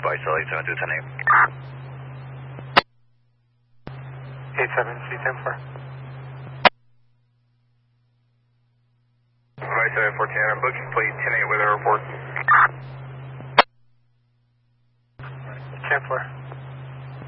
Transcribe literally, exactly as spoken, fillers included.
Bicycle eight seven two ten eight. eight seven C ten four. Bicycle fourteen, I'm booking plate ten eight with a report. ten four.